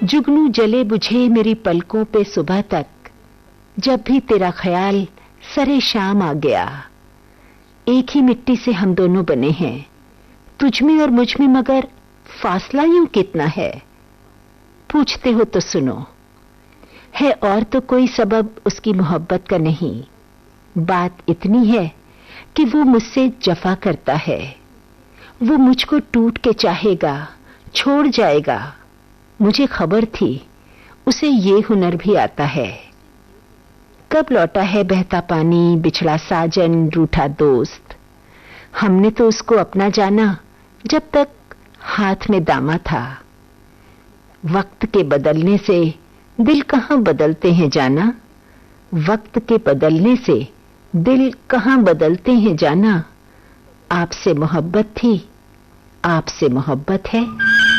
जुगनू जले बुझे मेरी पलकों पे सुबह तक, जब भी तेरा ख्याल सरे शाम आ गया। एक ही मिट्टी से हम दोनों बने हैं, तुझ में और मुझ में मगर फासला यूं कितना है। पूछते हो तो सुनो, है और तो कोई सबब उसकी मोहब्बत का नहीं। बात इतनी है कि वो मुझसे जफा करता है। वो मुझको टूट के चाहेगा, छोड़ जाएगा। मुझे खबर थी उसे ये हुनर भी आता है। कब लौटा है बहता पानी, बिछड़ा साजन, रूठा दोस्त। हमने तो उसको अपना जाना जब तक हाथ में दामा था। वक्त के बदलने से दिल कहां बदलते हैं जाना। वक्त के बदलने से दिल कहां बदलते हैं जाना। आपसे मोहब्बत थी, आपसे मोहब्बत है।